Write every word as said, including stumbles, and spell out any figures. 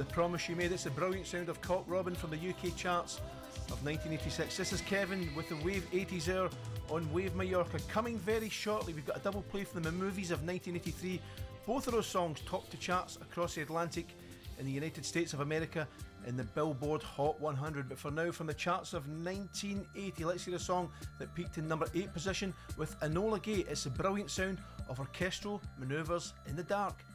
the promise you made. It's the brilliant sound of Cock Robin from the U K charts of nineteen eighty-six. This is Kevin with the Wave eighties hour on Wave Mallorca. Coming very shortly, we've got a double play from the movies of nineteen eighty-three. Both of those songs topped the charts across the Atlantic in the United States of America in the Billboard Hot one hundred. But for now, from the charts of nineteen eighty, let's hear a song that peaked in number eight position with Enola Gay. It's the brilliant sound of Orchestral Manoeuvres in the Dark.